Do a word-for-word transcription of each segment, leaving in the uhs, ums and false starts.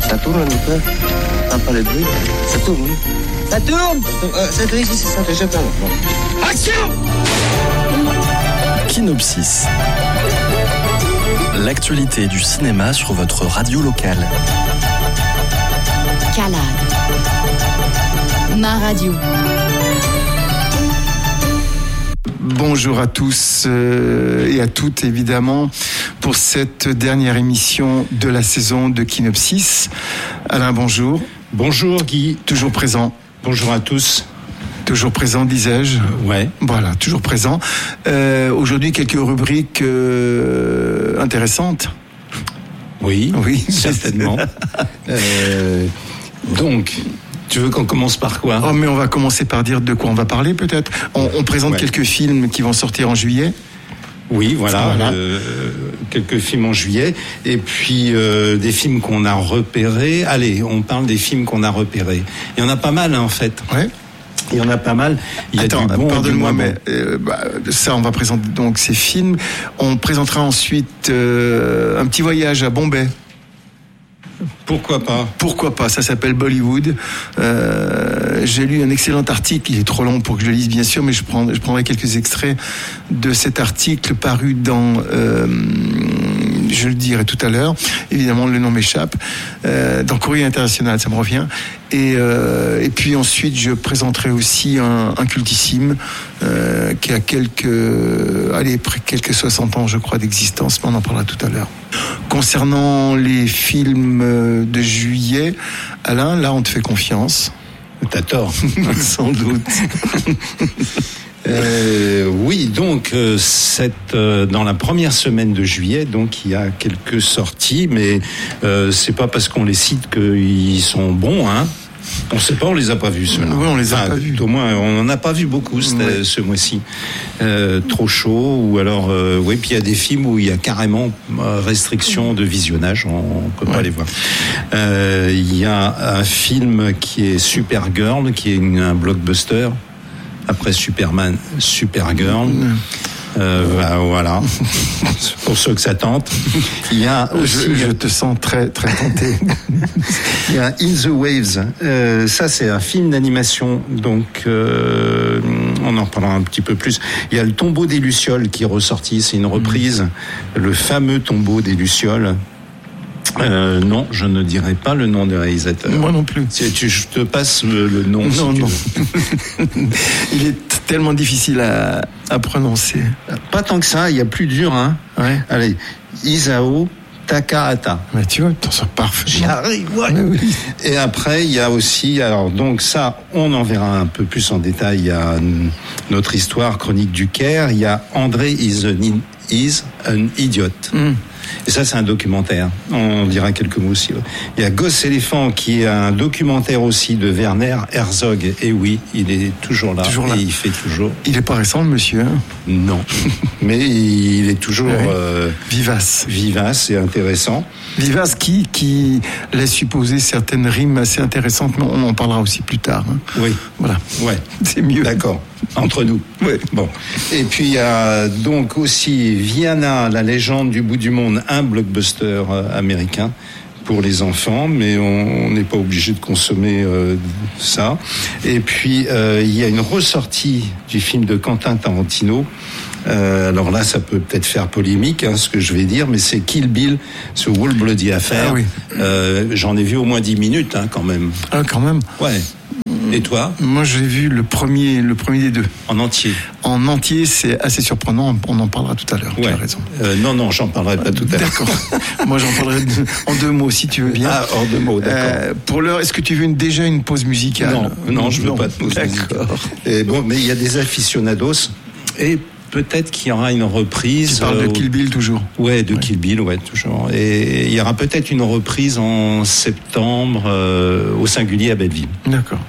Ça tourne un peu. T'as pas le bruit. Ça tourne. Ça tourne. Euh, ça tourne ici, c'est ça. Je tourne. Bon. Action. Kinopsis. L'actualité du cinéma sur votre radio locale. Calade. Ma radio. Bonjour à tous euh, et à toutes évidemment pour cette dernière émission de la saison de Kinopsis. Alain, bonjour. Bonjour Guy. Toujours présent. Bonjour à tous. Toujours présent, disais-je. Euh, ouais. Voilà, toujours présent. Euh, aujourd'hui, quelques rubriques euh, intéressantes. Oui, oui, certainement. euh, donc... Tu veux qu'on commence par quoi ? Oh, mais on va commencer par dire de quoi on va parler, peut-être. On, on présente ouais. quelques films qui vont sortir en juillet. Oui, voilà, voilà. Euh, quelques films en juillet. Et puis, euh, des films qu'on a repérés. Allez, on parle des films qu'on a repérés. Il y en a pas mal, hein, en fait. Ouais. Il y en a pas mal. Il y a Attends, du bon, pardonne-moi, du mais euh, bah, ça, on va présenter donc ces films. On présentera ensuite euh, un petit voyage à Bombay. Pourquoi pas ? Pourquoi pas ? Ça s'appelle Bollywood. Euh, j'ai lu un excellent article. Il est trop long pour que je le lise, bien sûr, mais je, prends, je prendrai quelques extraits de cet article paru dans... Euh, je le dirai tout à l'heure. Évidemment, le nom m'échappe. Euh, dans Courrier International, ça me revient. Et, euh, et puis ensuite, je présenterai aussi un, un cultissime euh, qui a quelques, allez, quelques soixante ans, je crois, d'existence. Mais on en parlera tout à l'heure. Concernant les films de juillet, Alain, là, on te fait confiance. T'as tort. Sans doute. Euh, oui, donc euh, cette, euh, dans la première semaine de juillet, donc il y a quelques sorties, mais euh, c'est pas parce qu'on les cite qu'ils sont bons, hein. On ne sait pas, on les a pas vus ceux-là. Oui, on les a enfin, pas vus. Au moins, on n'en a pas vu beaucoup ce, oui. ce mois-ci. Euh, trop chaud, ou alors, euh, oui, puis il y a des films où il y a carrément restriction de visionnage, on, on peut ouais. pas les voir. Euh, il y a un film qui est Supergirl, qui est une, un blockbuster. Après Superman, Supergirl. Euh, bah, voilà. Pour ceux que ça tente. Il y a aussi. Je, je te sens très, très tenté. Il y a In the Waves. Euh, ça, c'est un film d'animation. Donc, euh, on en reparlera un petit peu plus. Il y a Le Tombeau des Lucioles qui est ressorti. C'est une reprise. Mmh. Le fameux Tombeau des Lucioles. Euh, non, je ne dirai pas le nom du réalisateur. Moi non plus. Si tu, je te passe le, le nom. Non, si non. Tu veux. Il est tellement difficile à, à prononcer. Pas tant que ça, il y a plus dur, hein. Ouais. Allez, Isao Takahata. Mais tu vois, t'en sors parfait. J'y arrive, ouais. Oui. Et après, il y a aussi, alors donc ça, on en verra un peu plus en détail. Il y a notre histoire, Chronique du Caire. Il y a André is an, is an idiot. Mm. Et ça, c'est un documentaire. On dira quelques mots aussi. Il y a Gosse éléphant, qui est un documentaire aussi de Werner Herzog. Et oui, il est toujours là. Toujours là. Et il fait toujours. Il n'est pas récent, le monsieur. Hein non. Mais il est toujours ouais. euh, vivace. Vivace et intéressant. Vivace qui, qui laisse supposer certaines rimes assez intéressantes, mais on en parlera aussi plus tard. Hein. Oui. Voilà. Ouais. C'est mieux. D'accord. Entre nous. Oui. Bon. Et puis il y a donc aussi Viana, la légende du bout du monde, un blockbuster américain pour les enfants, mais on n'est pas obligé de consommer euh, ça. Et puis euh, il y a une ressortie du film de Quentin Tarantino. Euh, alors là, ça peut peut-être faire polémique, hein, ce que je vais dire, mais c'est Kill Bill, ce Whole Bloody Affair. Ah oui. Euh, j'en ai vu au moins dix minutes, hein, quand même. Ah, quand même. Ouais. Et toi ? Moi, j'ai vu le premier, le premier des deux. En entier. En entier, c'est assez surprenant. On en parlera tout à l'heure. Ouais. Tu as raison. Euh, non, non, j'en parlerai pas tout à l'heure. D'accord. Moi, j'en parlerai en deux mots, si tu veux bien. Ah, en deux mots, d'accord. Euh, pour l'heure, est-ce que tu veux une, déjà une pause musicale ? Non, non, je veux non. pas de pause d'accord. musicale. Et bon, mais il y a des aficionados et peut-être qu'il y aura une reprise. Tu parles euh, de Kill Bill toujours. Ouais, de ouais. Kill Bill, ouais, toujours. Et il y aura peut-être une reprise en septembre euh, au Singulier à Belleville. D'accord.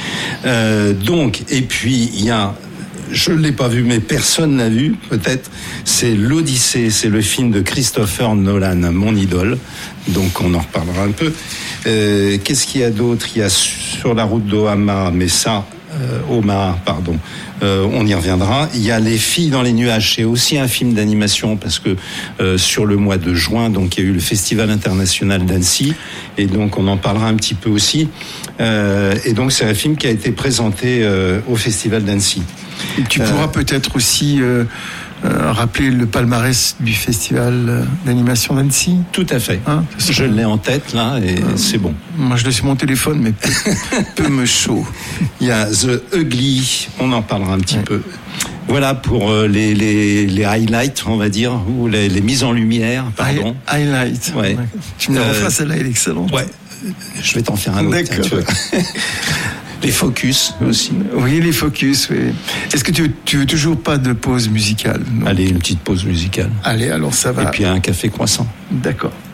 Euh, donc, et puis il y a, je ne l'ai pas vu, mais personne l'a vu, peut-être, c'est l'Odyssée, c'est le film de Christopher Nolan, mon idole, donc on en reparlera un peu. Euh, qu'est-ce qu'il y a d'autre ? Il y a Sur la route d'Ohama, mais ça, euh, Omaha, pardon. Euh, on y reviendra. Il y a Les Filles dans les nuages. C'est aussi un film d'animation parce que euh, sur le mois de juin, donc il y a eu le Festival international d'Annecy et donc on en parlera un petit peu aussi. Euh, et donc c'est un film qui a été présenté euh, au Festival d'Annecy. Et tu pourras euh, peut-être aussi euh, euh, rappeler le palmarès du Festival d'animation d'Annecy. Tout à fait. Hein, je l'ai en tête là et euh, c'est bon. Moi je l'ai sur mon téléphone mais peu, peu me chaud. Il y a The Ugly, on en parlera un petit ouais. peu. Voilà pour les, les, les highlights, on va dire, ou les, les mises en lumière, pardon. Hi- highlights. Ouais. ouais. Tu me la refais, euh, celle-là, elle est excellente. Ouais. Je vais t'en faire un autre. D'accord. Tiens, tu vois. Les focus aussi. Oui, les focus, oui. Est-ce que tu, tu veux toujours pas de pause musicale? Donc, allez, une petite pause musicale. Allez, alors ça va. Et puis un café croissant. D'accord.